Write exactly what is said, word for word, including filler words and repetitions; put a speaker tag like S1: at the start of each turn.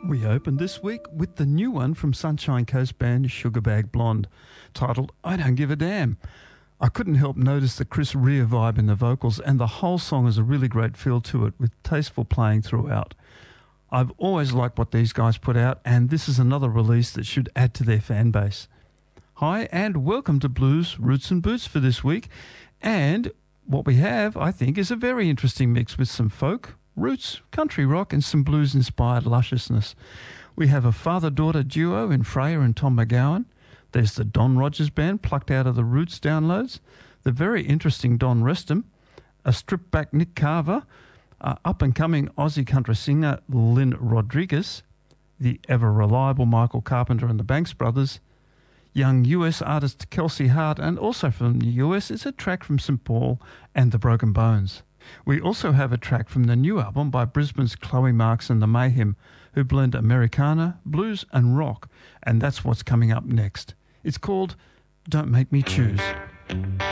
S1: We opened this week with the new one from Sunshine Coast band Sugarbag Blonde, titled I Don't Give a Damn. I couldn't help notice the Chris Rea vibe in the vocals, and the whole song has a really great feel to it with tasteful playing throughout. I've always liked what these guys put out, and this is another release that should add to their fan base. Hi, and welcome to Blues, Roots and Boots for this week. And what we have, I think, is a very interesting mix with some folk, roots, country rock and some blues-inspired lusciousness. We have a father-daughter duo in Freya and Tom McGowan. There's the Don Rogers Band plucked out of the Roots downloads, the very interesting Don Reston, a stripped-back Nick Carver, uh, up-and-coming Aussie country singer Lynn Rodriguez, the ever-reliable Michael Carpenter and the Banks Brothers, young U S artist Kelsey Hart, and also from the U S is a track from Saint Paul and the Broken Bones. We also have a track from the new album by Brisbane's Chloe Marks and the Mayhem, who blend Americana, blues and rock, and that's what's coming up next. It's called Don't Make Me Choose.